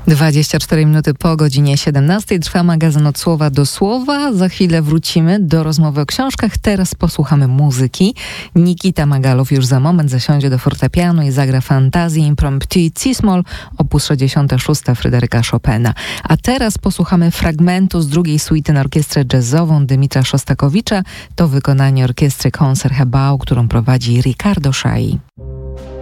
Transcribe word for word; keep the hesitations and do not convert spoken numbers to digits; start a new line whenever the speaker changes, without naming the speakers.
dwadzieścia cztery minuty po godzinie siedemnastej trwa magazyn Od Słowa do Słowa. Za chwilę wrócimy do rozmowy o książkach. Teraz posłuchamy muzyki. Nikita Magalow już za moment zasiądzie do fortepianu i zagra fantazję impromptu C-moll opus sześćdziesiąt sześć Fryderyka Chopina. A teraz posłuchamy fragmentu z drugiej suity na orkiestrę jazzową Dymitra Szostakowicza. To wykonanie orkiestry Koncertgebouw, którą prowadzi Riccardo Chailly.